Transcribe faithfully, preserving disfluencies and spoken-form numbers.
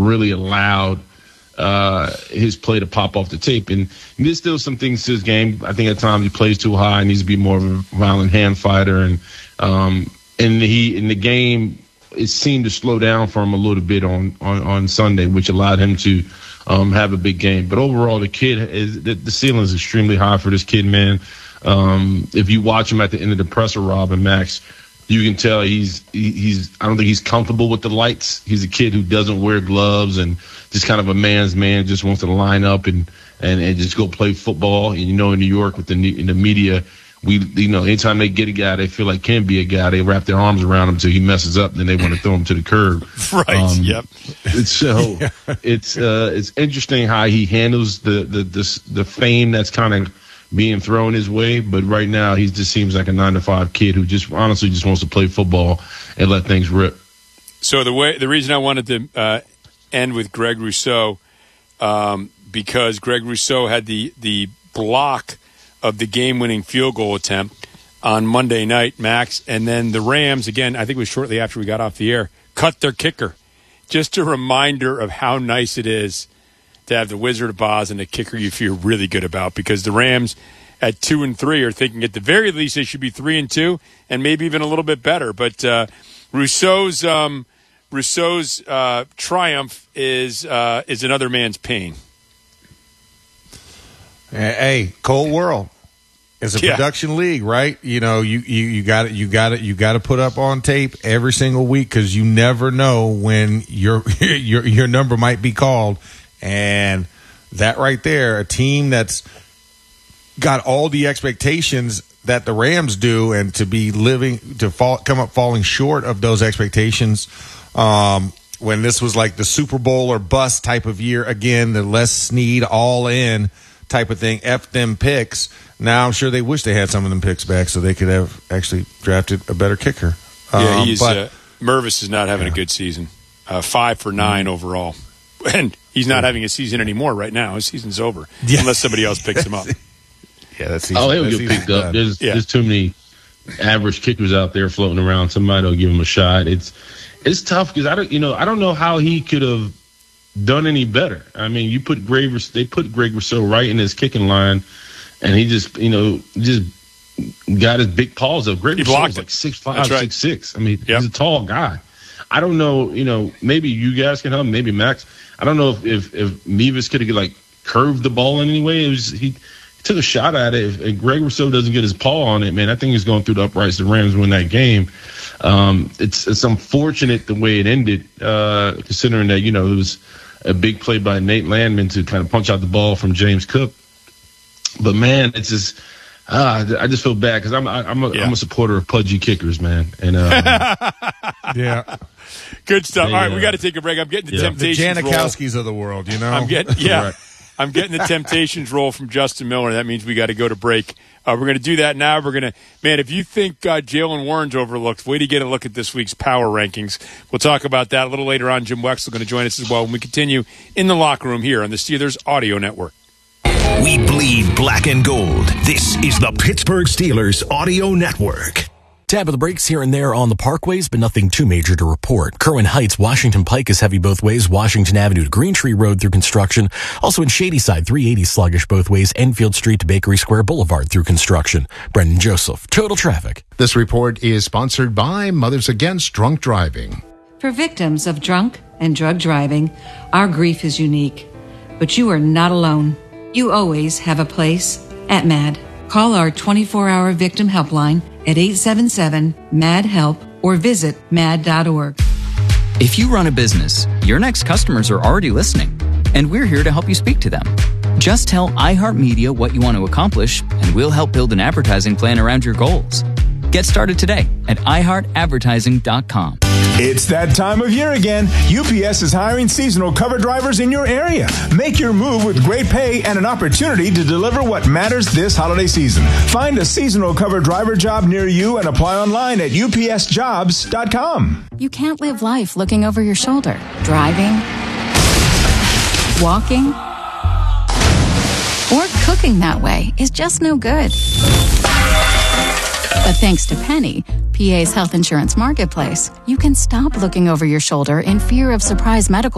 really allowed uh, his play to pop off the tape. And there's still some things to his game. I think at times he plays too high, needs to be more of a violent hand fighter. And um, and he in the game, it seemed to slow down for him a little bit on, on, on Sunday, which allowed him to um, have a big game. But overall, the kid is the, the ceiling is extremely high for this kid, man. Um, if you watch him at the end of the presser, Rob and Max, you can tell he's he, he's I don't think he's comfortable with the lights. He's a kid who doesn't wear gloves and just kind of a man's man, just wants to line up and, and, and just go play football. And, you know, in New York with the in the media, we you know anytime they get a guy they feel like can be a guy, they wrap their arms around him till he messes up, then they want to throw him to the curb. Right. Um, yep. So yeah. it's uh, it's interesting how he handles the the the, the fame that's kind of being thrown his way, but right now he just seems like a nine to five kid who just honestly just wants to play football and let things rip. So the way the reason I wanted to uh, end with Greg Rousseau, um, because Greg Rousseau had the the block of the game-winning field goal attempt on Monday night, Max, and then the Rams, again, I think it was shortly after we got off the air, cut their kicker. Just a reminder of how nice it is to have the Wizard of Oz and a kicker you feel really good about, because the Rams at two and three are thinking at the very least they should be three and two and maybe even a little bit better. But uh, Rousseau's um, Rousseau's uh, triumph is uh, is another man's pain. Hey, cold world. It's a yeah. production league, right? You know, you you you got it. You got it. You got to put up on tape every single week because you never know when your your your number might be called. And that right there, a team that's got all the expectations that the Rams do, and to be living to fall, come up falling short of those expectations. Um, when this was like the Super Bowl or bust type of year again, the Les Snead all in type of thing, F them picks. Now I'm sure they wish they had some of them picks back so they could have actually drafted a better kicker. Yeah, um, he's but, uh, Mervis is not having yeah. a good season. Uh, five for nine mm-hmm. overall. And he's not having a season anymore right now. His season's over yeah. unless somebody else picks him up. Yeah, that's oh, he'll get picked up. There's, yeah. there's too many average kickers out there floating around. Somebody will give him a shot. It's it's tough because I don't you know I don't know how he could have done any better. I mean, you put Greg they put Greg Rousseau right in his kicking line, and he just you know just got his big paws up. Greg Rousseau's like six five, right. six six. I mean, yep. he's a tall guy. I don't know, you know, maybe you guys can help, maybe Max. I don't know if if, if Mevis could have like curved the ball in any way. It was he, he took a shot at it. If, if Greg Rousseau doesn't get his paw on it, man, I think he's going through the uprights. The Rams win that game. Um, it's it's unfortunate the way it ended, uh, considering that you know it was a big play by Nate Landman to kind of punch out the ball from James Cook. But man, it's just. Ah, I just feel bad because I'm I'm a, yeah. I'm a supporter of pudgy kickers, man. And um, yeah, good stuff. They, All right, uh, we got to take a break. I'm getting the yeah. Temptations the Janikowskis roll. Of the world, you know. I'm getting yeah, I'm getting the Temptations roll from Justin Miller. That means we got to go to break. Uh, we're going to do that now. We're going to man. If you think uh, Jalen Warren's overlooked, wait to get a look at this week's power rankings. We'll talk about that a little later on. Jim Wexler going to join us as well when we continue in the locker room here on the Steelers Audio Network. We bleed black and gold. This is the Pittsburgh Steelers Audio Network. Tab of the brakes here and there on the parkways, but nothing too major to report. Kerwin Heights, Washington Pike is heavy both ways. Washington Avenue to Green Tree Road through construction. Also in Shadyside, three eighty sluggish both ways. Enfield Street to Bakery Square Boulevard through construction. Brendan Joseph, Total Traffic. This report is sponsored by Mothers Against Drunk Driving. For victims of drunk and drug driving, our grief is unique. But you are not alone. You always have a place at M A D. Call our twenty-four hour victim helpline at eight seven seven M A D help or visit M A D dot org. If you run a business, your next customers are already listening, and we're here to help you speak to them. Just tell iHeartMedia what you want to accomplish, and we'll help build an advertising plan around your goals. Get started today at i heart advertising dot com. It's that time of year again. U P S is hiring seasonal cover drivers in your area. Make your move with great pay and an opportunity to deliver what matters this holiday season. Find a seasonal cover driver job near you and apply online at u p s jobs dot com. You can't live life looking over your shoulder. Driving, walking, or cooking that way is just no good. But thanks to Penny, P A's health insurance marketplace, you can stop looking over your shoulder in fear of surprise medical